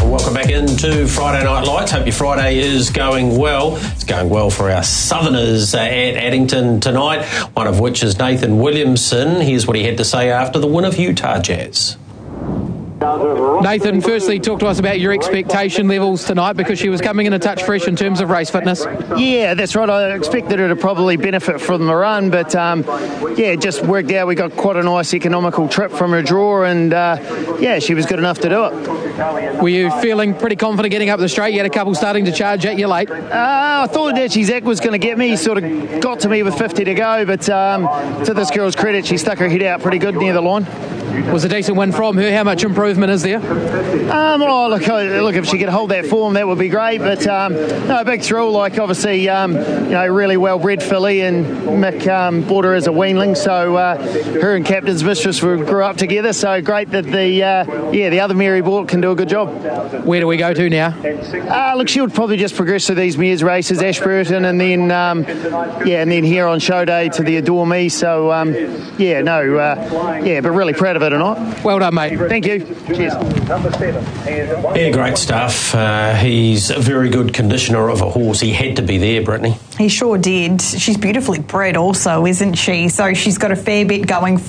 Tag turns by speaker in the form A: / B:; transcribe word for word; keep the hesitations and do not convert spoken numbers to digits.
A: Welcome back into Friday Night Lights. Hope your Friday is going well. It's going well for our Southerners uh, at Addington tonight, one of which is Nathan Williamson. Here's what he had to say after the win of Utah Jazz.
B: Nathan, firstly, talk to us about your expectation levels tonight, because she was coming in a touch fresh in terms of race fitness.
C: Yeah, that's right. I expected her to probably benefit from the run, but um, yeah, it just worked out. We got quite a nice economical trip from her draw, and uh, yeah, she was good enough to do it.
B: Were you feeling pretty confident getting up the straight? You had a couple starting to charge at you late.
C: Uh, I thought actually Zach was going to get me. He sort of got to me with fifty to go, but um, to this girl's credit, she stuck her head out pretty good near the line.
B: Was a decent win from her. How much improvement is there?
C: Um, oh, look, look, if she could hold that form, that would be great. But um, no, big thrill. Like obviously, um, you know, really well-bred filly, and Mick um, bought her as a weanling, so uh, her and Captain's Mistress were, grew up together. So great that the uh, yeah the other Mary bought can do a good job.
B: Where do we go to now?
C: Uh, look, she would probably just progress through these mares races, Ashburton, and then um, yeah, and then here on show day to the Adore Me. So um, yeah, no, uh, yeah, but really proud of it or not.
B: Well done, mate.
C: Thank you. Cheers.
A: Yeah, great stuff. Uh, he's a very good conditioner of a horse. He had to be there, Brittany.
D: He sure did. She's beautifully bred also, isn't she? So she's got a fair bit going for